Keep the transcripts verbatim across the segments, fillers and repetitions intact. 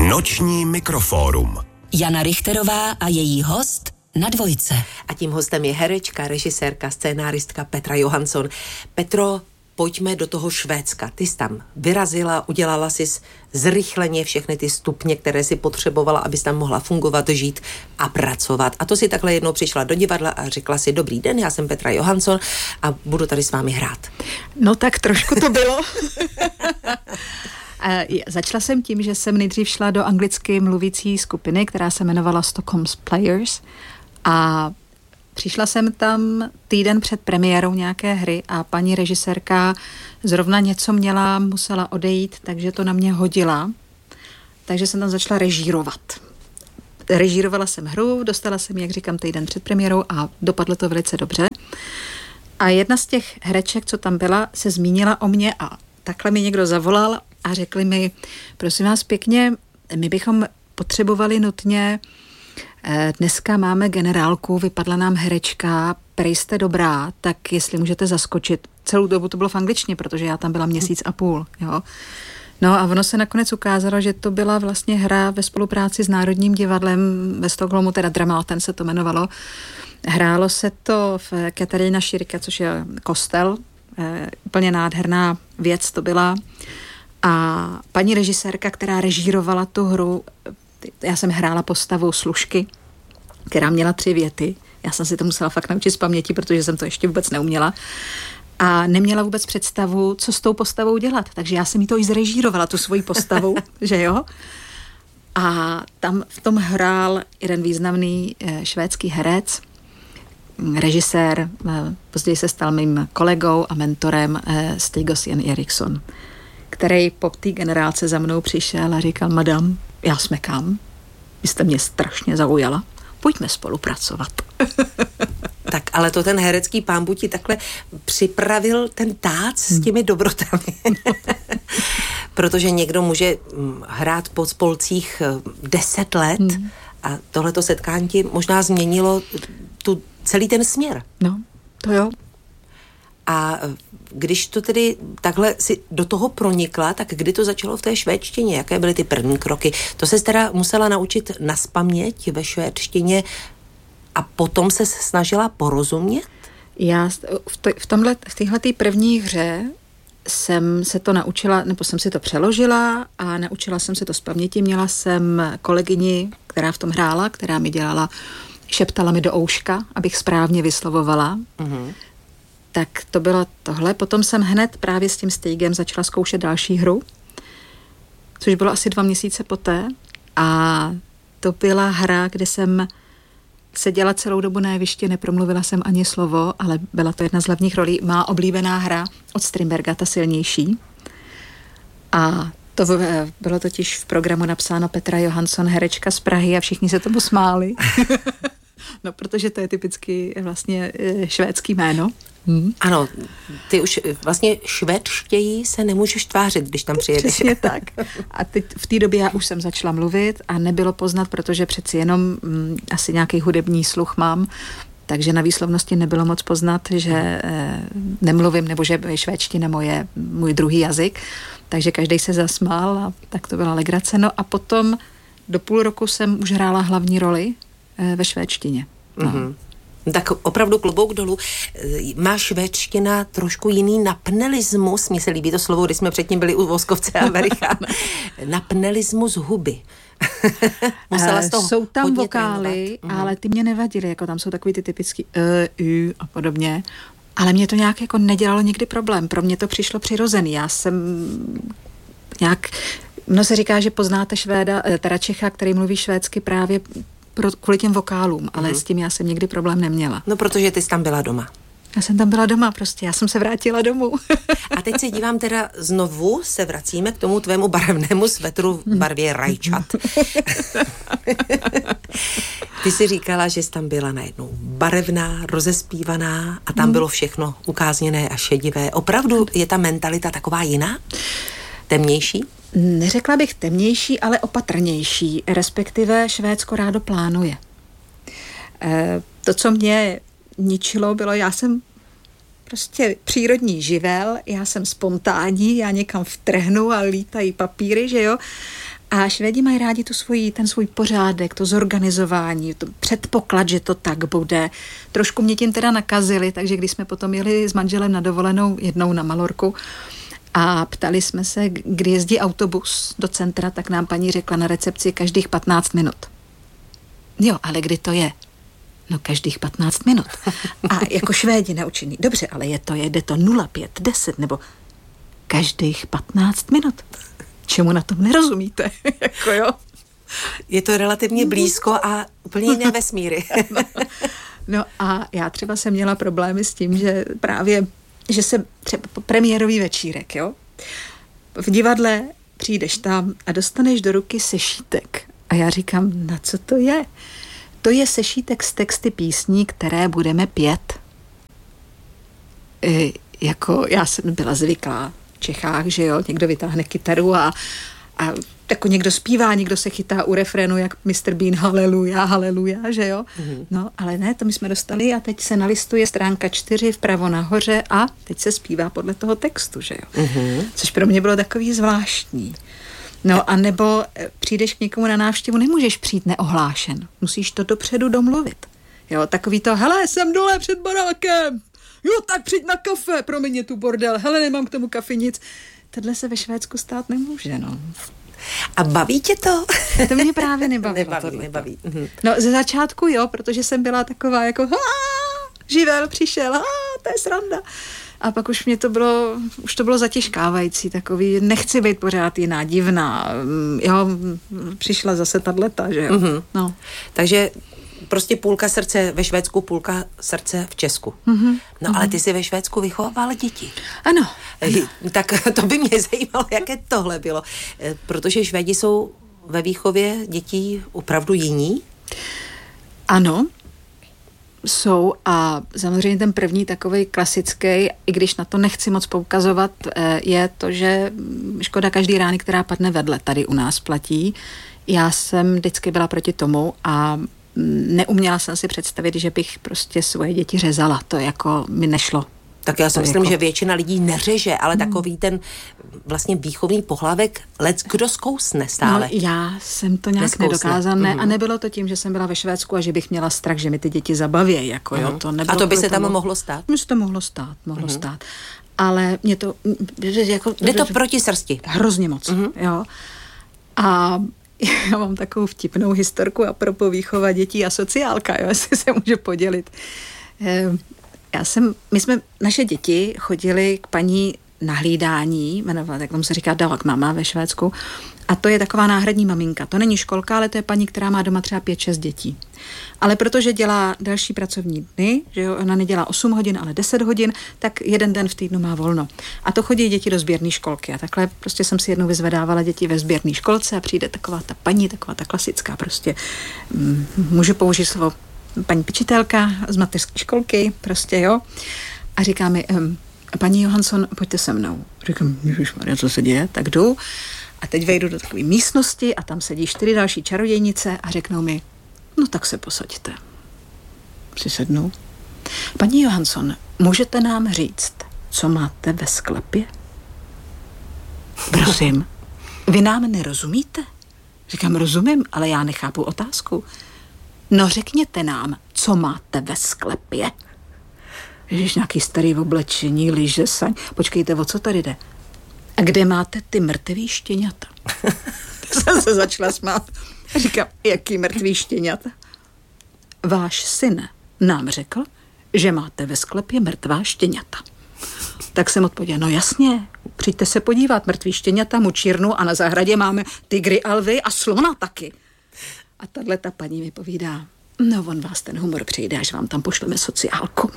Noční mikrofórum. Jana Richterová a její host na Dvojce. A tím hostem je herečka, režisérka, scénáristka Petra Johansson. Petro, pojďme do toho Švédska. Ty jsi tam vyrazila, udělala jsi zrychleně všechny ty stupně, které si potřebovala, abys tam mohla fungovat, žít a pracovat. A to si takhle jednou přišla do divadla a řekla si: dobrý den, já jsem Petra Johansson a budu tady s vámi hrát. No tak trošku to bylo. Začala jsem tím, že jsem nejdřív šla do anglicky mluvící skupiny, která se jmenovala Stockholm's Players, a přišla jsem tam týden před premiérou nějaké hry a paní režisérka zrovna něco měla, musela odejít, takže to na mě hodila. Takže jsem tam začala režírovat. Režírovala jsem hru, dostala jsem ji, jak říkám, týden před premiérou a dopadlo to velice dobře. A jedna z těch hereček, co tam byla, se zmínila o mě a takhle mi někdo zavolal a řekli mi: prosím vás pěkně, my bychom potřebovali nutně, dneska máme generálku, vypadla nám herečka, prej jste dobrá, tak jestli můžete zaskočit. Celou dobu to bylo v angličtině, protože já tam byla měsíc a půl. Jo. No a ono se nakonec ukázalo, že to byla vlastně hra ve spolupráci s Národním divadlem ve Stockholmu, teda Dramaten se to jmenovalo. Hrálo se to v Katarina Kyrka, což je kostel, e, úplně nádherná věc to byla. A paní režisérka, která režírovala tu hru, já jsem hrála postavu služky, která měla tři věty. Já jsem si to musela fakt naučit z paměti, protože jsem to ještě vůbec neuměla. A neměla vůbec představu, co s tou postavou dělat. Takže já jsem jí to i zrežírovala, tu svoji postavu, že jo? A tam v tom hrál jeden významný eh, švédský herec, režisér, eh, později se stal mým kolegou a mentorem eh, Stig Jan Eriksson, který po té generálce za mnou přišel a říkal: madam, já smekám, vy jste mě strašně zaujala, pojďme spolupracovat. Tak ale to ten herecký pánbůh ti takhle připravil ten tác s těmi dobrotami. Protože někdo může hrát po spolcích deset let hmm. a tohleto setkání ti možná změnilo tu, celý ten směr. No, to jo. A když to tedy takhle si do toho pronikla, tak kdy to začalo v té švédštině? Jaké byly ty první kroky? To ses teda musela naučit nazpaměť ve švédštině a potom se snažila porozumět? Já v, to, v, tomhle, v téhletý první hře jsem se to naučila, nebo jsem si to přeložila a naučila jsem se to z paměti. Měla jsem kolegyni, která v tom hrála, která mi dělala, šeptala mi do ouška, abych správně vyslovovala. Mhm. Tak to bylo tohle. Potom jsem hned právě s tím Stigem začala zkoušet další hru, což bylo asi dva měsíce poté. A to byla hra, kde jsem seděla celou dobu na jevišti, nepromluvila jsem ani slovo, ale byla to jedna z hlavních rolí. Má oblíbená hra od Strindberga, Ta silnější. A to bylo totiž v programu napsáno Petra Johansson, herečka z Prahy, a všichni se tomu smáli. No, protože to je typicky vlastně švédský jméno. Hmm. Ano, ty už vlastně švédštěji se nemůžeš tvářit, když tam přijedeš. Přesně tak. A teď v té době já už jsem začala mluvit a nebylo poznat, protože přeci jenom m, asi nějaký hudební sluch mám, takže na výslovnosti nebylo moc poznat, že e, nemluvím, nebo že je švédština moje, můj druhý jazyk. Takže každý se zasmál a tak to byla legrace. No a potom do půl roku jsem už hrála hlavní roli e, ve švédštině. No. Mm-hmm. Tak opravdu klobouk dolů. Má švédština trošku jiný napnelismus, mně se líbí to slovo, když jsme předtím byli u Voskovce a Vericha. Napnelismus huby. Musela z toho jsou tam vokály, trénovat. Ale ty mě nevadily, jako tam jsou takový ty typický e, u a podobně. Ale mě to nějak jako nedělalo nikdy problém. Pro mě to přišlo přirozený. Já jsem nějak, no se říká, že poznáte Švéda, teda Čecha, který mluví švédsky právě pro, kvůli těm vokálům, ale mm. s tím já jsem nikdy problém neměla. No, protože ty jsi tam byla doma. Já jsem tam byla doma prostě, já jsem se vrátila domů. A teď se dívám teda znovu, se vracíme k tomu tvému barevnému svetru v barvě rajčat. Ty jsi říkala, že jsi tam byla najednou barevná, rozespívaná a tam hmm. bylo všechno ukázněné a šedivé. Opravdu je ta mentalita taková jiná? Temnější? Neřekla bych temnější, ale opatrnější, respektive Švédsko rádo plánuje. E, to, co mě ničilo, bylo, já jsem prostě přírodní živel, já jsem spontánní, já někam vtrhnu a lítají papíry, že jo. A Švédi mají rádi tu svoji, ten svůj pořádek, to zorganizování, to předpoklad, že to tak bude. Trošku mě tím teda nakazili, takže když jsme potom jeli s manželem na dovolenou jednou na Malorku a ptali jsme se, kdy jezdí autobus do centra, tak nám paní řekla na recepci každých patnáct minut. Jo, ale kdy to je? No každých patnáct minut. A jako Švédi naučený. Dobře, ale je to, jede to nula pět, deset nebo každých patnáct minut. Čemu na tom nerozumíte? Jako jo? Je to relativně blízko a úplně jiné vesmíry. no. no a já třeba jsem měla problémy s tím, že právě, že se třeba premiérový večírek, jo? V divadle přijdeš tam a dostaneš do ruky sešítek. A já říkám, na co to je? To je sešítek z texty písní, které budeme pět. E, jako já jsem byla zvyklá v Čechách, že jo, někdo vytáhne kytaru a, a jako někdo zpívá, někdo se chytá u refrénu, jak mister Bean, haleluja, haleluja, že jo. Mm-hmm. No, ale ne, to my jsme dostali a teď se nalistuje stránka čtyři vpravo nahoře a teď se zpívá podle toho textu, že jo. Mm-hmm. Což pro mě bylo takový zvláštní. No a nebo přijdeš k někomu na návštěvu, nemůžeš přijít neohlášen. Musíš to dopředu domluvit. Jo, takový to, hele, jsem dole před barákem. Jo, tak přijď na kafe, promiň je tu bordel. Hele, nemám k tomu kafe nic. Tohle se ve Švédsku stát nemůže, no. A baví tě to? To mě právě nebavilo. Nebaví, nebaví. Mhm. No ze začátku jo, protože jsem byla taková jako, živel přišel, to je sranda. A pak už mě to bylo, už to bylo zatěžkávající, takový, nechci být pořád jiná, divná, jo, přišla zase tato, že jo. Mm-hmm. No. Takže prostě půlka srdce ve Švédsku, půlka srdce v Česku. Mm-hmm. No ale ty jsi ve Švédsku vychovávala děti. Ano. ano. Tak to by mě zajímalo, jaké tohle bylo, protože Švédi jsou ve výchově dětí opravdu jiní? Ano. Jsou a samozřejmě ten první takovej klasický, i když na to nechci moc poukazovat, je to, že škoda každý rány, která padne vedle, tady u nás platí. Já jsem vždycky byla proti tomu a neuměla jsem si představit, že bych prostě svoje děti řezala. To jako mi nešlo. Tak já si myslím, jako... že většina lidí neřeže, ale hmm. takový ten vlastně výchovný pohlavek lec kdo zkousne stále. No, já jsem to nějak Neskousne. nedokázala ne, mm. a nebylo to tím, že jsem byla ve Švédsku a že bych měla strach, že mi ty děti zabaví. Jako, mm. jo, to a to by se tam tomu... mohlo stát? Mně se to mohlo stát, mohlo mm. stát. Ale mě to... Jako, Jde to proti srsti. Hrozně moc, mm. jo. A já mám takovou vtipnou historku a propos výchova dětí a sociálka, jo, jestli se můžu podělit. Já jsem, my jsme, naše děti chodili k paní na hlídání, jmenovat, jak tomu se říká dawag mama ve Švédsku, a to je taková náhradní maminka. To není školka, ale to je paní, která má doma třeba pět šest dětí. Ale protože dělá další pracovní dny, že jo, ona nedělá osm hodin, ale deset hodin, tak jeden den v týdnu má volno. A to chodí děti do sběrné školky. A takhle prostě jsem si jednou vyzvedávala děti ve sběrné školce a přijde taková ta paní, taková ta klasická prostě, m, můžu použít slovo paní pečitelka z mateřské školky, prostě jo. A říká mi, um, paní Johansson, pojďte se mnou. Říkám, ježišmarja, co se děje? Tak jdu. A teď vejdu do takové místnosti a tam sedí čtyři další čarodějnice a řeknou mi, no tak se posaďte. Si sednu. Paní Johansson, můžete nám říct, co máte ve sklepě? Prosím, vy nám nerozumíte? Říkám, rozumím, ale já nechápu otázku. No řekněte nám, co máte ve sklepě. Ježiš, nějaký starý oblečení, lyže, saň. Počkejte, o co tady jde? A kde máte ty mrtvý štěňata? Jsem se začala smát. Říkám, jaký mrtvý štěňata? Váš syn nám řekl, že máte ve sklepě mrtvá štěňata. Tak jsem odpověděla, no jasně, přijďte se podívat, mrtvý štěňata, mučírnu a na zahradě máme tygry a lvy a slona taky. A tahle ta paní mi povídá, no on vás ten humor přijde, až vám tam pošleme sociálku.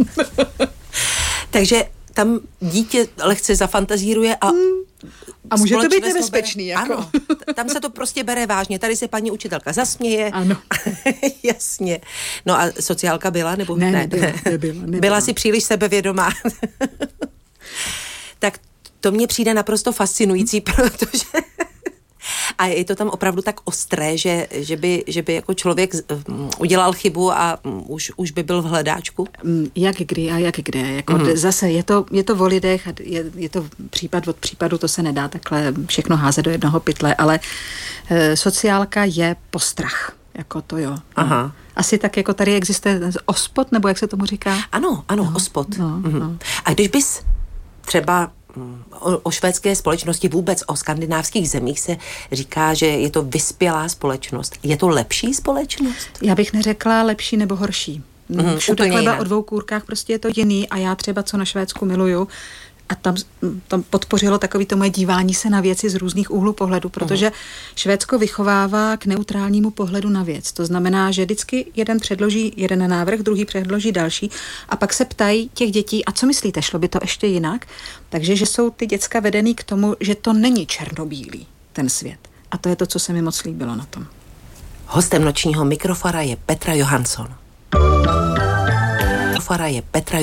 Takže tam dítě lehce zafantazíruje a... Hmm. A může to být nebezpečný, bere, jako. Ano, tam se to prostě bere vážně. Tady se paní učitelka zasměje. Ano. Jasně. No a sociálka byla? Nebo ne, ne, nebyla, nebyla, nebyla. Byla si příliš sebevědomá. Tak to mně přijde naprosto fascinující, protože A je to tam opravdu tak ostré, že, že, by, že by jako člověk udělal chybu a už, už by byl v hledáčku? Jak kdy a jak kde. Jako mm. Zase je to, je to o lidech, je, je to případ od případu, to se nedá takhle všechno házet do jednoho pytle, ale e, sociálka je postrach. Jako to jo. Aha. Asi tak, jako tady existuje ospod, nebo jak se tomu říká? Ano, ano, no, ospod. No, mhm. no. A když bys třeba o, o švédské společnosti, vůbec o skandinávských zemích se říká, že je to vyspělá společnost. Je to lepší společnost? Já bych neřekla lepší nebo horší. Mm, Všude chleba o dvou kůrkách, prostě je to jiný a já třeba, co na Švédsku miluju, a tam, tam podpořilo takový to moje dívání se na věci z různých úhlů pohledu, protože uh-huh. Švédsko vychovává k neutrálnímu pohledu na věc. To znamená, že vždycky jeden předloží jeden návrh, druhý předloží další a pak se ptají těch dětí, a co myslíte, šlo by to ještě jinak? Takže, že jsou ty děcka vedený k tomu, že to není černobílý, ten svět. A to je to, co se mi moc líbilo na tom. Hostem nočního mikrofora je Petra Johansson. Mikrofora je Petra